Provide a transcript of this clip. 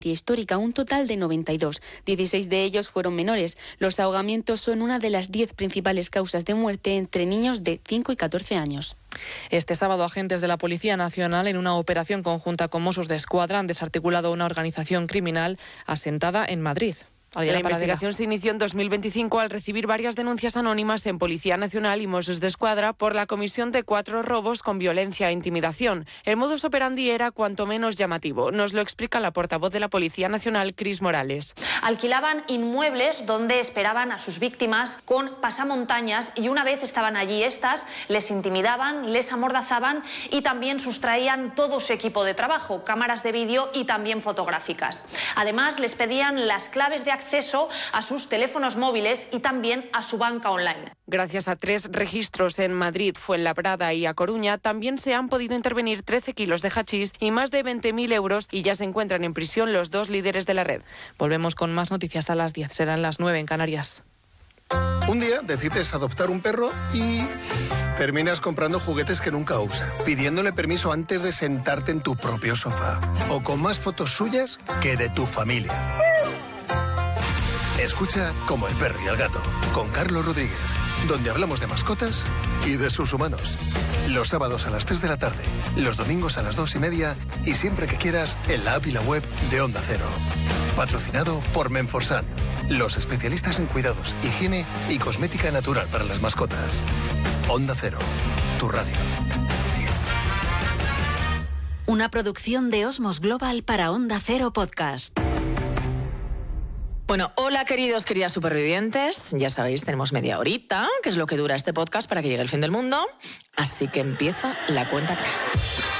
histórica, un total de 92. 16 de ellos fueron menores. Los ahogamientos son una de las 10 principales causas de muerte entre niños de 5 y 14 años. Este sábado, agentes de la Policía Nacional, en una operación conjunta con Mossos d'Esquadra, han desarticulado una organización criminal asentada en Madrid. La investigación se inició en 2025 al recibir varias denuncias anónimas en Policía Nacional y Mossos d'Esquadra por la comisión de 4 robos con violencia e intimidación. El modus operandi era cuanto menos llamativo. Nos lo explica la portavoz de la Policía Nacional, Cris Morales. Alquilaban inmuebles donde esperaban a sus víctimas con pasamontañas y una vez estaban allí estas, les intimidaban, les amordazaban y también sustraían todo su equipo de trabajo, cámaras de vídeo y también fotográficas. Además, les pedían las claves de acceso a sus teléfonos móviles y también a su banca online. Gracias a 3 registros en Madrid, Fuenlabrada y A Coruña, también se han podido intervenir 13 kilos de hachís y más de 20.000 euros y ya se encuentran en prisión los 2 líderes de la red. Volvemos con más noticias a las 10. Serán las 9 en Canarias. Un día decides adoptar un perro y terminas comprando juguetes que nunca usa, pidiéndole permiso antes de sentarte en tu propio sofá o con más fotos suyas que de tu familia. Escucha Como el perro y el gato, con Carlos Rodríguez, donde hablamos de mascotas y de sus humanos. Los sábados a las 3 de la tarde, los domingos a las 2:30 y siempre que quieras en la app y la web de Onda Cero. Patrocinado por Menforsan, los especialistas en cuidados, higiene y cosmética natural para las mascotas. Onda Cero, tu radio. Una producción de Osmos Global para Onda Cero Podcast. Bueno, hola queridas supervivientes. Ya sabéis, tenemos media horita, que es lo que dura este podcast para que llegue el fin del mundo. Así que empieza la cuenta atrás.